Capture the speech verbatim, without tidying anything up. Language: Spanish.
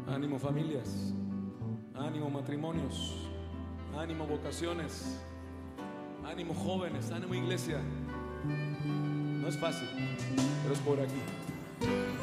Ánimo familias, ánimo matrimonios, ánimo vocaciones, ánimo jóvenes, ánimo iglesia. No es fácil, pero es por aquí.